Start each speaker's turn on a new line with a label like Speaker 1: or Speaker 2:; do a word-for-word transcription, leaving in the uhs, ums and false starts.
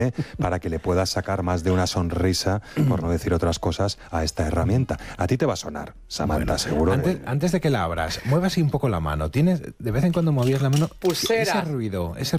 Speaker 1: para que le puedas sacar más de una sonrisa, por no decir otras cosas, a esta herramienta. A ti te va a sonar, Samantha, bueno, seguro.
Speaker 2: Antes, antes de que la abras, mueva así un poco la mano. ¿Tienes, de vez en cuando movías la mano?
Speaker 3: Pulsera.
Speaker 2: Ese ruido, ese